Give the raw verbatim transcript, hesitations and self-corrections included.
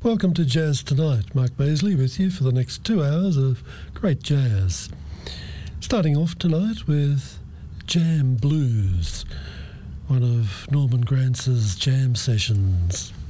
Welcome to Jazz Tonight. Mark Baisley with you for the next two hours of great jazz. Starting off tonight with Jam Blues, one of Norman Grantz's jam sessions.